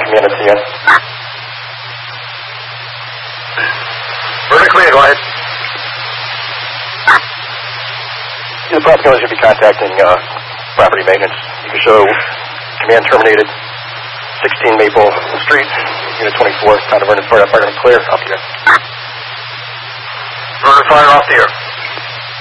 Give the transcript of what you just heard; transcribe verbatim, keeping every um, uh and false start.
command at T N. Vertically, go ahead. The property should be contacting uh, property maintenance. You can show command terminated, sixteen Maple Street, Unit twenty-four, time to run and fire, fire and clear, up here. Run and fire off the air.